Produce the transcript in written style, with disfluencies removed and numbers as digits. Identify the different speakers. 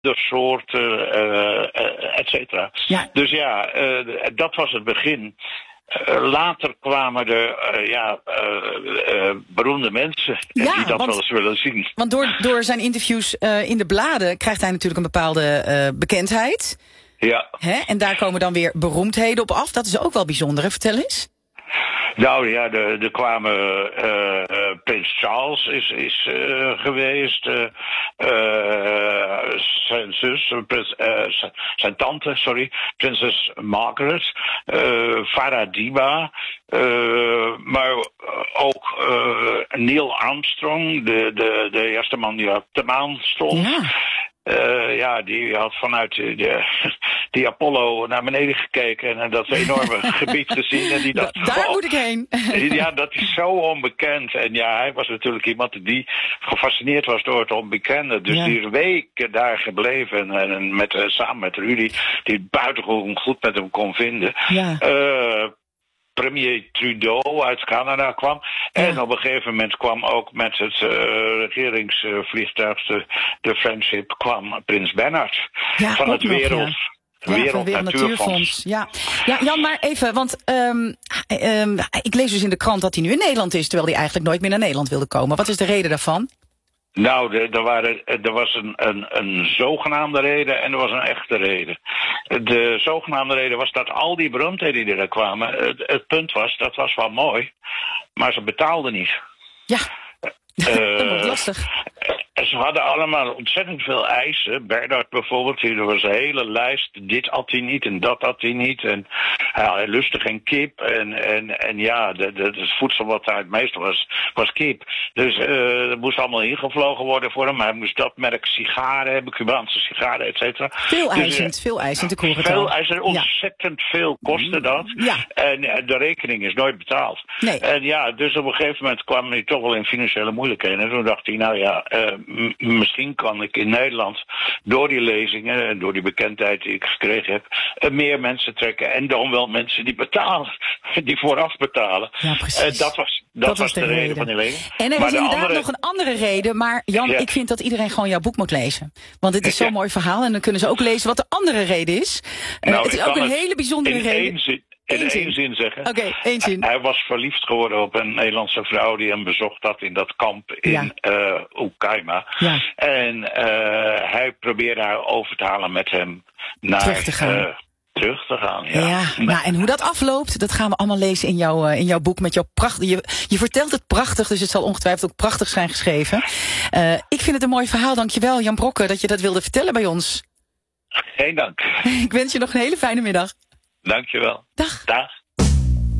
Speaker 1: soorten, et cetera.
Speaker 2: Ja.
Speaker 1: Dus ja, dat was het begin. Later kwamen er beroemde mensen die dat wel eens willen zien.
Speaker 2: Want door zijn interviews in de bladen krijgt hij natuurlijk een bepaalde bekendheid.
Speaker 1: Ja.
Speaker 2: Hè? En daar komen dan weer beroemdheden op af. Dat is ook wel bijzonder, hè? Vertel eens.
Speaker 1: Nou ja, er kwamen Prins Charles is geweest, zijn zus, zijn tante, prinses Margaret, Farah Diba, maar ook Neil Armstrong, de eerste man die op de maan stond.
Speaker 2: Ja.
Speaker 1: Die had vanuit die Apollo naar beneden gekeken en dat enorme gebied gezien. En die dacht,
Speaker 2: daar moet ik heen.
Speaker 1: Ja, dat is zo onbekend. En ja, hij was natuurlijk iemand die gefascineerd was door het onbekende. Dus die is weken daar gebleven. En samen met Rudy, die het buitengewoon goed met hem kon vinden.
Speaker 2: Ja.
Speaker 1: Premier Trudeau uit Canada kwam. En op een gegeven moment kwam ook met het regeringsvliegtuig, de Friendship, kwam Prins Bernhard van het Wereld Natuurfonds.
Speaker 2: Ja, Jan, maar even, want ik lees dus in de krant dat hij nu in Nederland is, terwijl hij eigenlijk nooit meer naar Nederland wilde komen. Wat is de reden daarvan?
Speaker 1: Nou, er was een zogenaamde reden en er was een echte reden. De zogenaamde reden was dat al die beroemdheden die er kwamen, het punt was, dat was wel mooi, maar ze betaalden niet.
Speaker 2: Ja, dat wordt lastig.
Speaker 1: Ze hadden allemaal ontzettend veel eisen. Bernhard bijvoorbeeld, er was een hele lijst. Dit had hij niet en dat had hij niet. En hij lustte geen kip. En ja, het voedsel wat daar het meeste was kip. Dus er moest allemaal ingevlogen worden voor hem. Hij moest dat merk sigaren hebben, Cubaanse sigaren, et cetera.
Speaker 2: Veel eisend, ik hoor het al.
Speaker 1: Veel eisend, ontzettend veel kostte dat.
Speaker 2: Ja.
Speaker 1: En de rekening is nooit betaald.
Speaker 2: Nee.
Speaker 1: En ja, dus op een gegeven moment kwam hij toch wel in financiële moeilijkheden. En toen dacht hij, nou ja, misschien kan ik in Nederland door die lezingen en door die bekendheid die ik gekregen heb, meer mensen trekken. En dan wel mensen die betalen, die vooraf betalen.
Speaker 2: Ja, precies.
Speaker 1: Dat was de reden van die lezing.
Speaker 2: En er is inderdaad nog een andere reden, maar Jan, ik vind dat iedereen gewoon jouw boek moet lezen. Want het is zo'n mooi verhaal en dan kunnen ze ook lezen wat de andere reden is. Het is ook een hele bijzondere reden.
Speaker 1: In één zin zeggen.
Speaker 2: Oké, één zin.
Speaker 1: Hij was verliefd geworden op een Nederlandse vrouw die hem bezocht had in dat kamp in Ukaima. Ja. En hij probeerde haar over te halen met hem naar terug te gaan. Ja.
Speaker 2: Nou, en hoe dat afloopt, dat gaan we allemaal lezen in jouw boek met jouw prachtig. Je vertelt het prachtig, dus het zal ongetwijfeld ook prachtig zijn geschreven. Ik vind het een mooi verhaal, dankjewel Jan Brokke, dat je dat wilde vertellen bij ons.
Speaker 1: Geen dank.
Speaker 2: Ik wens je nog een hele fijne middag.
Speaker 1: Dankjewel.
Speaker 2: Dag.